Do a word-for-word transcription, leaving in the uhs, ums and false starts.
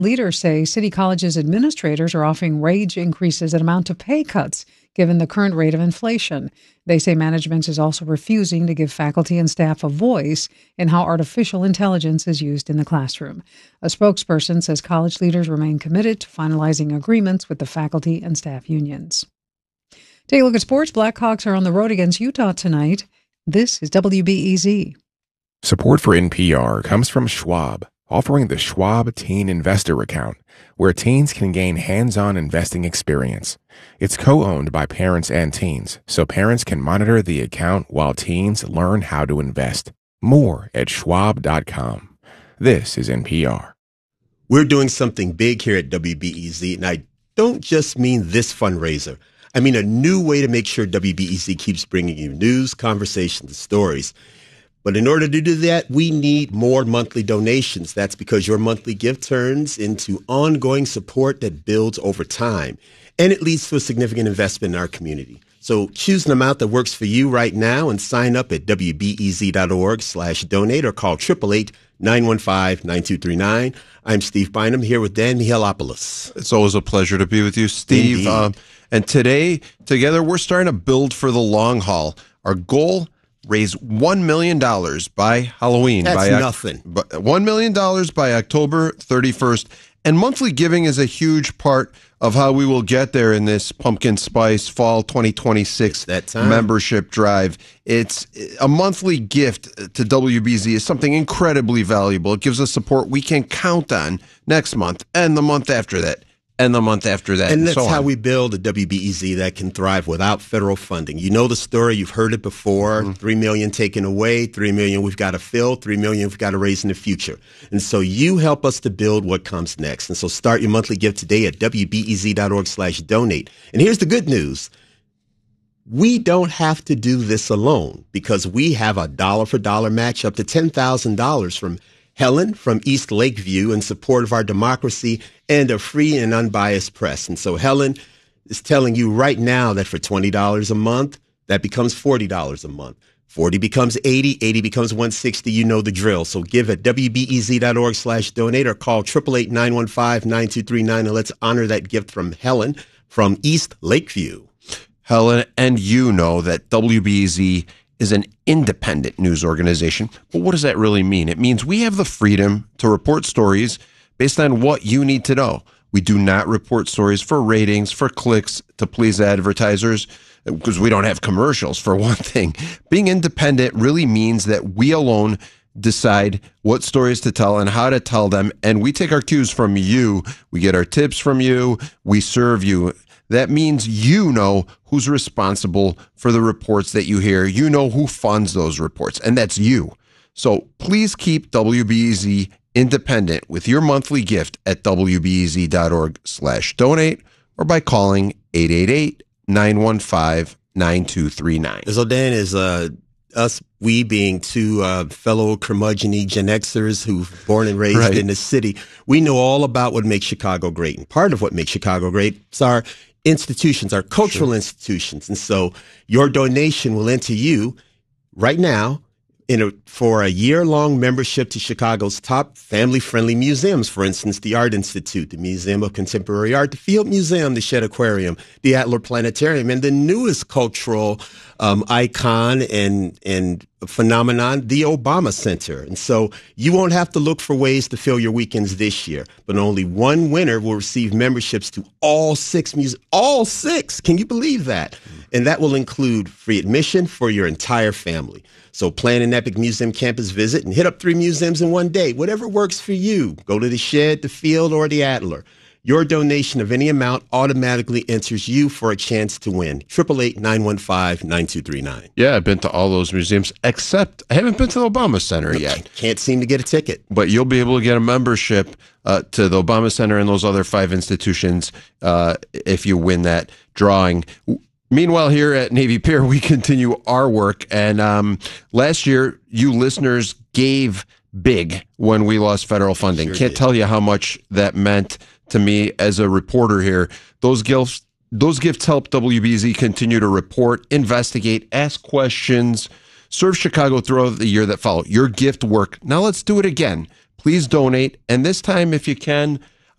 Leaders say City College's administrators are offering wage increases that amount to pay cuts, given the current rate of inflation. They say management is also refusing to give faculty and staff a voice in how artificial intelligence is used in the classroom. A spokesperson says college leaders remain committed to finalizing agreements with the faculty and staff unions. Take a look at sports. Blackhawks are on the road against Utah tonight. This is W B E Z. Support for N P R comes from Schwab, offering the Schwab Teen Investor Account, where teens can gain hands-on investing experience. It's co-owned by parents and teens, so parents can monitor the account while teens learn how to invest. More at schwab dot com. This is N P R. We're doing something big here at W B E Z, and I don't just mean this fundraiser. I mean a new way to make sure W B E Z keeps bringing you news, conversations, and stories. But in order to do that, we need more monthly donations. That's because your monthly gift turns into ongoing support that builds over time. And it leads to a significant investment in our community. So choose an amount that works for you right now and sign up at W B E Z dot org slash donate or call eight eight eight, nine one five, nine two three nine. I'm Steve Bynum here with Dan Mihalopoulos. It's always a pleasure to be with you, Steve. Um, and today, together, we're starting to build for the long haul. Our goal, raise one million dollars by Halloween. That's by nothing. one million dollars by October thirty-first. And monthly giving is a huge part of how we will get there in this Pumpkin Spice Fall twenty twenty-six that time. membership drive. It's a monthly gift to W B Z is something incredibly valuable. It gives us support we can count on next month and the month after that. And the month after that. And And that's so how on. we build a W B E Z that can thrive without federal funding. You know the story. You've heard it before. Mm-hmm. Three million taken away, three million we've got to fill, three million we've got to raise in the future. And so you help us to build what comes next. And so start your monthly gift today at W B E Z dot org slash donate. And here's the good news. We don't have to do this alone because we have a dollar for dollar match up to ten thousand dollars from Helen from East Lakeview in support of our democracy and a free and unbiased press. And so Helen is telling you right now that for twenty dollars a month, that becomes forty dollars a month. forty becomes eighty, eighty becomes one hundred sixty. You know the drill. So give at W B E Z dot org slash donate or call eight eight eight, nine one five, nine two three nine and let's honor that gift from Helen from East Lakeview. Helen, and you know that W B E Z is an independent news organization. But what does that really mean? It means we have the freedom to report stories based on what you need to know. We do not report stories for ratings, for clicks, to please advertisers, because we don't have commercials, for one thing. Being independent really means that we alone decide what stories to tell and how to tell them, and we take our cues from you. We get our tips from you. We serve you. That means you know who's responsible for the reports that you hear. You know who funds those reports, and that's you. So please keep W B E Z independent with your monthly gift at W B E Z dot org slash donate or by calling eight eight eight, nine one five, nine two three nine. So Dan, is uh, us, we being two uh, fellow curmudgeon-y Gen Xers who've born and raised Right. in the city, we know all about what makes Chicago great. And part of what makes Chicago great is our institutions, our cultural sure. institutions. And so your donation will enter you right now in a, for a year-long membership to Chicago's top family-friendly museums. For instance, the Art Institute, the Museum of Contemporary Art, the Field Museum, the Shedd Aquarium, the Adler Planetarium, and the newest cultural um, icon and and phenomenon, the Obama Center. And so you won't have to look for ways to fill your weekends this year, but only one winner will receive memberships to all six museums. All six! Can you believe that? And that will include free admission for your entire family. So plan an epic museum campus visit and hit up three museums in one day. Whatever works for you. Go to the Shedd, the Field, or the Adler. Your donation of any amount automatically enters you for a chance to win. eight eight eight, nine one five, nine two three nine. Yeah, I've been to all those museums, except I haven't been to the Obama Center yet. Can't seem to get a ticket. But you'll be able to get a membership uh, to the Obama Center and those other five institutions uh, if you win that drawing. Meanwhile, here at Navy Pier, we continue our work. And um, last year, you listeners gave big when we lost federal funding. Sure Can't did. tell you how much that meant to me as a reporter here. Those gifts, those gifts help W B Z continue to report, investigate, ask questions, serve Chicago throughout the year that followed. Your gift worked. Now let's do it again. Please donate. And this time, if you can,